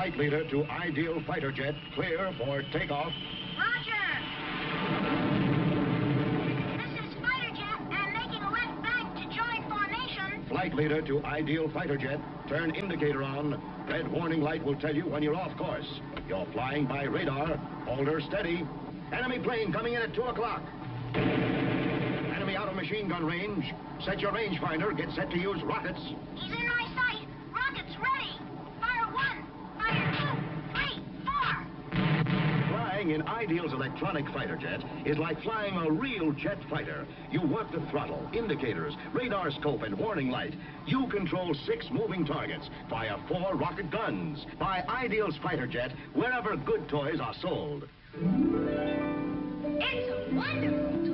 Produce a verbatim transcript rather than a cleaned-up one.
Flight leader to Ideal Fighter Jet, clear for takeoff. Roger! This is Fighter Jet, and making a left bank to join formation. Flight leader to Ideal Fighter Jet, turn indicator on. Red warning light will tell you when you're off course. You're flying by radar. Hold her steady. Enemy plane coming in at two o'clock. Enemy out of machine gun range. Set your rangefinder. Get set to use rockets. He's in my sight. Rockets ready. Fire one. Fire two. Three. Four. Flying in Ideal's electronic fighter jet is like flying a real jet fighter. You work the throttle, indicators, radar scope, and warning light. You control six moving targets via four rocket guns. Buy Ideal's fighter jet wherever good toys are sold. It's a wonderful toy.